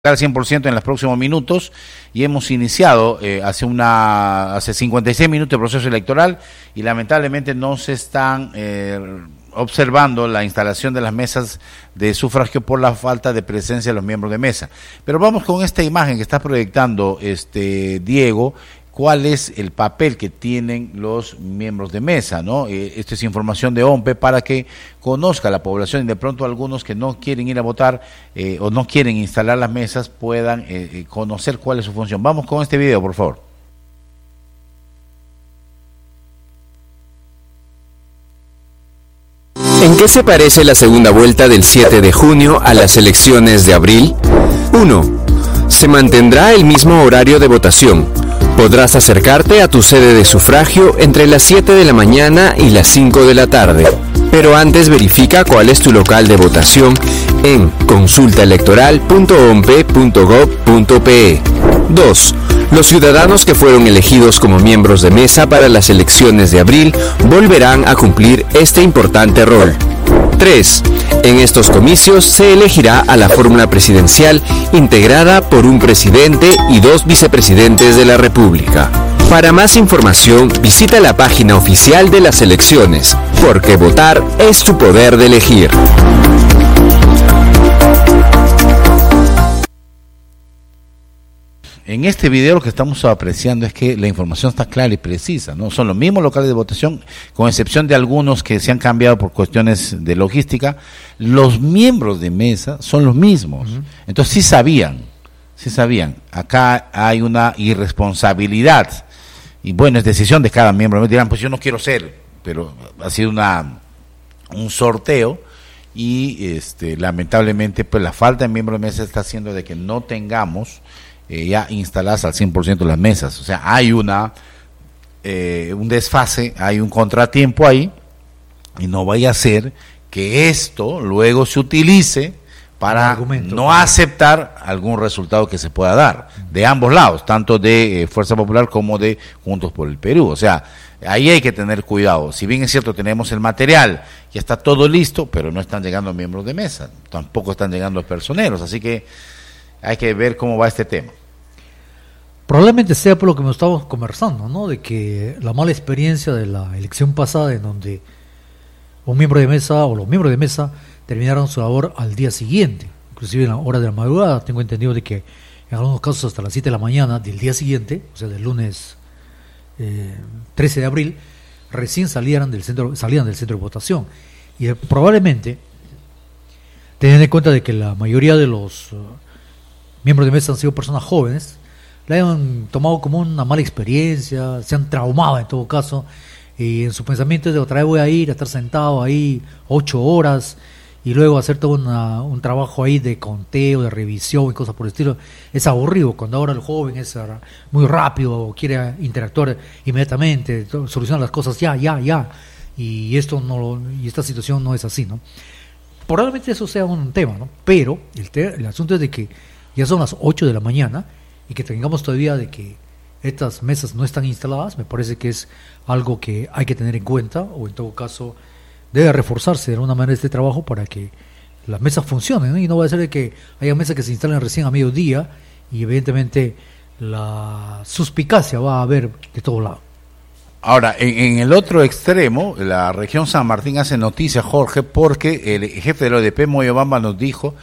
al 100% en los próximos minutos y hemos iniciado hace 56 minutos el proceso electoral y lamentablemente no se están observando la instalación de las mesas de sufragio por la falta de presencia de los miembros de mesa. Pero vamos con esta imagen que está proyectando Diego. ¿Cuál es el papel que tienen los miembros de mesa, ¿no? Esta es información de OMPE para que conozca la población y de pronto algunos que no quieren ir a votar o no quieren instalar las mesas puedan conocer cuál es su función. Vamos con este video, por favor. ¿En qué se parece la segunda vuelta del 7 de junio a las elecciones de abril? 1. Se mantendrá el mismo horario de votación. Podrás acercarte a tu sede de sufragio entre las 7 de la mañana y las 5 de la tarde. Pero antes verifica cuál es tu local de votación en consultaelectoral.ompe.gov.pe. 2. Los ciudadanos que fueron elegidos como miembros de mesa para las elecciones de abril volverán a cumplir este importante rol. 3. En estos comicios se elegirá a la fórmula presidencial integrada por un presidente y 2 vicepresidentes de la República. Para más información, visita la página oficial de las elecciones, porque votar es tu poder de elegir. En este video lo que estamos apreciando es que la información está clara y precisa, ¿no? Son los mismos locales de votación, con excepción de algunos que se han cambiado por cuestiones de logística. Los miembros de mesa son los mismos. Entonces sí sabían. Acá hay una irresponsabilidad. Y bueno, es decisión de cada miembro. Me dirán, pues yo no quiero ser, pero ha sido un sorteo. Y lamentablemente pues la falta de miembros de mesa está haciendo de que no tengamos ya instaladas al 100% las mesas. O sea, hay un desfase, hay un contratiempo ahí, y no vaya a ser que esto luego se utilice para no aceptar algún resultado que se pueda dar, de ambos lados, tanto de Fuerza Popular como de Juntos por el Perú. O sea, ahí hay que tener cuidado. Si bien es cierto, tenemos el material, ya está todo listo, pero no están llegando miembros de mesa, tampoco están llegando personeros, así que hay que ver cómo va este tema. Probablemente sea por lo que nos estamos conversando, ¿no? De que la mala experiencia de la elección pasada, en donde un miembro de mesa o los miembros de mesa terminaron su labor al día siguiente, inclusive en la hora de la madrugada. Tengo entendido de que en algunos casos hasta las 7 de la mañana del día siguiente, o sea, del lunes 13 de abril, recién salían del centro de votación. Y probablemente, teniendo en cuenta de que la mayoría de los miembros de mesa han sido personas jóvenes, la hayan tomado como una mala experiencia, se han traumado en todo caso, y en su pensamiento es de otra vez voy a ir a estar sentado ahí 8 horas y luego hacer todo un trabajo ahí de conteo, de revisión y cosas por el estilo. Es aburrido cuando ahora el joven es muy rápido, quiere interactuar inmediatamente, solucionar las cosas ya, y esta situación no es así, ¿no? Probablemente eso sea un tema, ¿no? Pero el asunto es de que ya son las 8 de la mañana y que tengamos todavía de que estas mesas no están instaladas. Me parece que es algo que hay que tener en cuenta, o en todo caso debe reforzarse de alguna manera este trabajo para que las mesas funcionen, ¿no? Y no va a ser de que haya mesas que se instalen recién a mediodía y evidentemente la suspicacia va a haber de todo lado. Ahora, en el otro extremo, la región San Martín hace noticia, Jorge, porque el jefe de la ODP, Moyobamba, nos dijo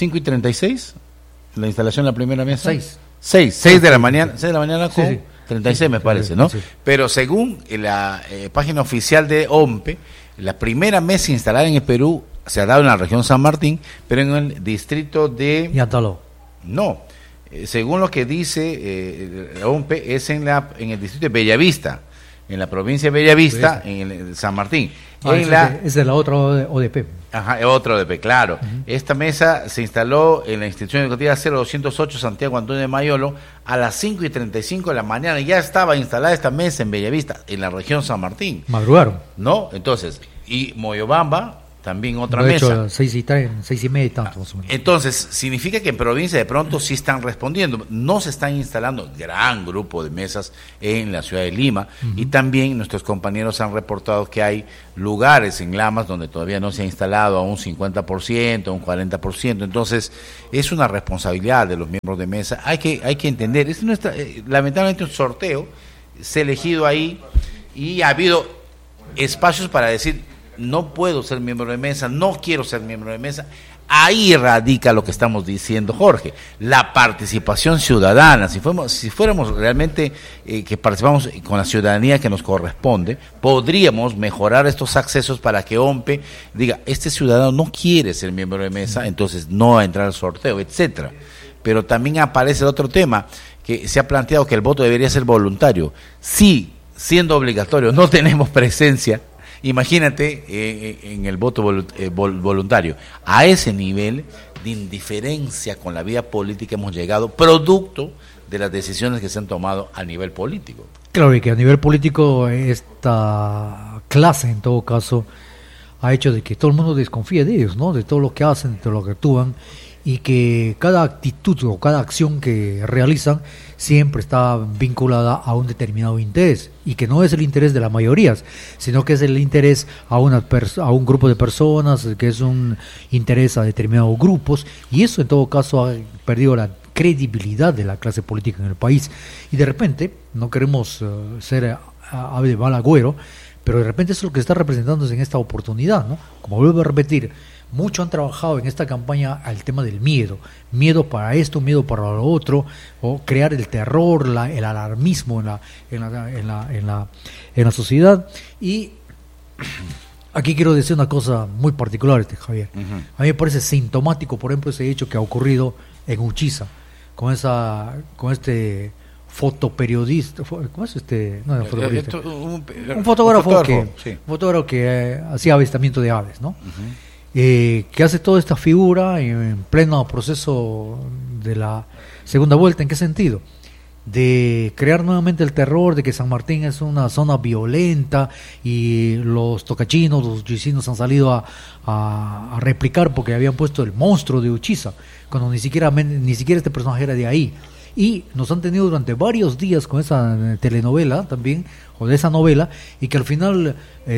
5:36, la instalación de la primera mesa. 6 de la mañana, 6 de la mañana con sí. 36 me parece, ¿no? Sí. Pero según la página oficial de OMPE, la primera mesa instalada en el Perú se ha dado en la región San Martín, pero en el distrito de Yantaló. No, según lo que dice OMPE, es en el distrito de Bellavista, en la provincia de Bellavista, en el San Martín. Es de la otra ODP. Ajá, otra ODP, claro. Esta mesa se instaló en la institución educativa 0208 Santiago Antonio de Mayolo a las 5:35 de la mañana. Ya estaba instalada esta mesa en Bellavista, en la región San Martín. Madrugaron. ¿No? Entonces, y Moyobamba también otra de mesa. hecho, 6:30 y tanto más o menos. Entonces, significa que en provincia de pronto sí están respondiendo. No se están instalando gran grupo de mesas en la ciudad de Lima, y también nuestros compañeros han reportado que hay lugares en Lamas donde todavía no se ha instalado a un 50%, a un 40%. Entonces, es una responsabilidad de los miembros de mesa. Hay que entender, es lamentablemente un sorteo, se ha elegido ahí y ha habido espacios para decir: no puedo ser miembro de mesa, no quiero ser miembro de mesa. Ahí radica lo que estamos diciendo, Jorge, la participación ciudadana. Si fuéramos realmente que participamos con la ciudadanía que nos corresponde, podríamos mejorar estos accesos para que OMPE diga: este ciudadano no quiere ser miembro de mesa, entonces no va a entrar al sorteo, etcétera. Pero también aparece el otro tema, que se ha planteado que el voto debería ser voluntario. Sí, siendo obligatorio, no tenemos presencia. Imagínate en el voto voluntario. A ese nivel de indiferencia con la vida política hemos llegado, producto de las decisiones que se han tomado a nivel político. Claro, y que a nivel político esta clase, en todo caso, ha hecho de que todo el mundo desconfíe de ellos, ¿no? De todo lo que hacen, de todo lo que actúan, y que cada actitud o cada acción que realizan siempre está vinculada a un determinado interés, y que no es el interés de la mayoría, sino que es el interés a un grupo de personas, que es un interés a determinados grupos, y eso en todo caso ha perdido la credibilidad de la clase política en el país. Y de repente, no queremos ser ave de mal agüero, pero de repente eso es lo que está representándose en esta oportunidad, ¿no? Como vuelvo a repetir, mucho han trabajado en esta campaña al tema del miedo para esto, miedo para lo otro, o crear el terror, el alarmismo en la sociedad. Y aquí quiero decir una cosa muy particular, Javier. A mí me parece sintomático, por ejemplo, ese hecho que ha ocurrido en Uchiza, con este fotoperiodista, ¿cómo es este? No, fotoperiodista. Un fotógrafo que hacía avistamiento de aves, ¿no? Que hace toda esta figura en pleno proceso de la segunda vuelta. ¿En qué sentido? De crear nuevamente el terror de que San Martín es una zona violenta y los tocachinos, los yucinos han salido a replicar porque habían puesto el monstruo de Uchiza, cuando ni siquiera este personaje era de ahí. Y nos han tenido durante varios días con esa telenovela también, o de esa novela, y que al final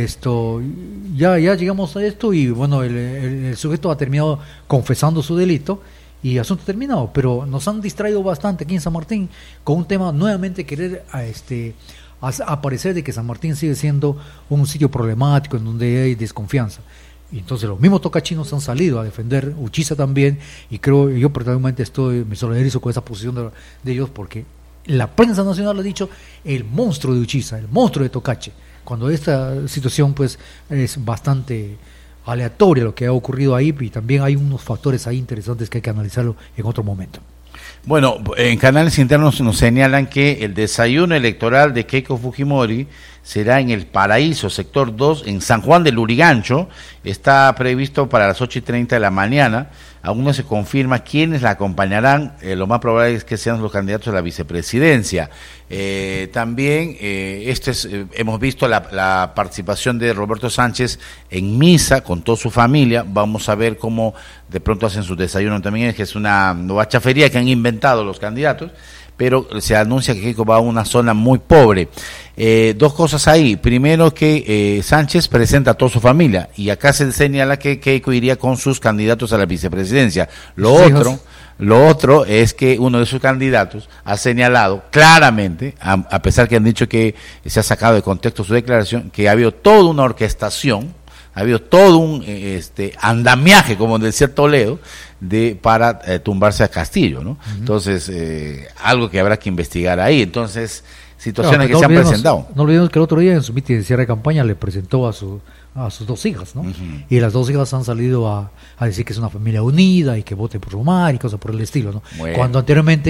ya llegamos a esto, y bueno, el sujeto ha terminado confesando su delito y asunto terminado. Pero nos han distraído bastante aquí en San Martín con un tema, nuevamente querer aparecer de que San Martín sigue siendo un sitio problemático en donde hay desconfianza. Y entonces los mismos tocachinos han salido a defender Uchiza también, y yo personalmente me solidarizo con esa posición de ellos, porque la prensa nacional ha dicho el monstruo de Uchiza, el monstruo de Tocache, cuando esta situación pues es bastante aleatoria lo que ha ocurrido ahí, y también hay unos factores ahí interesantes que hay que analizarlo en otro momento. Bueno, en canales internos nos señalan que el desayuno electoral de Keiko Fujimori será en el Paraíso, sector 2, en San Juan del Lurigancho. Está previsto para las 8:30 de la mañana. Aún no se confirma quiénes la acompañarán. Lo más probable es que sean los candidatos a la vicepresidencia. También hemos visto la participación de Roberto Sánchez en misa con toda su familia. Vamos a ver cómo de pronto hacen su desayuno también. Es que es una guachafería que han inventado los candidatos, pero se anuncia que Keiko va a una zona muy pobre. Dos cosas ahí. Primero, que Sánchez presenta a toda su familia, y acá se señala que Keiko iría con sus candidatos a la vicepresidencia. Lo otro es que uno de sus candidatos ha señalado claramente, a pesar que han dicho que se ha sacado de contexto su declaración, que ha habido toda una orquestación, ha habido todo un andamiaje, como decía Toledo, para tumbarse a Castillo, ¿no? Uh-huh. Entonces, algo que habrá que investigar ahí. Entonces, situaciones que se han presentado. No olvidemos que el otro día en su mitin de cierre de campaña le presentó a sus dos hijas, ¿no? Uh-huh. Y las dos hijas han salido a decir que es una familia unida y que voten por Omar y cosas por el estilo, ¿no? Bueno. Cuando anteriormente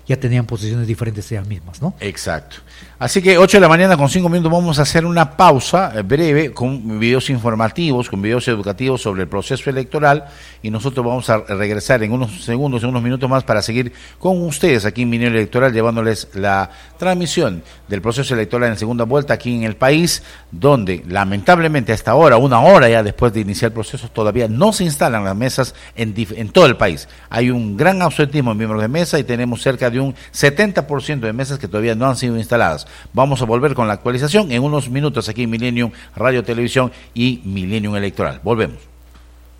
ya tenían posiciones diferentes ellas mismas, ¿no? Exacto. Así que 8 de la mañana con 5 minutos vamos a hacer una pausa breve con videos informativos, con videos educativos sobre el proceso electoral, y nosotros vamos a regresar en unos segundos, en unos minutos más, para seguir con ustedes aquí en Milenio Electoral, llevándoles la transmisión del proceso electoral en segunda vuelta aquí en el país, donde lamentablemente hasta ahora, una hora ya después de iniciar el proceso, todavía no se instalan las mesas en todo el país. Hay un gran absentismo en miembros de mesa y tenemos cerca de un 70% de mesas que todavía no han sido instaladas. Vamos a volver con la actualización en unos minutos aquí en Millennium Radio Televisión y Millennium Electoral. Volvemos.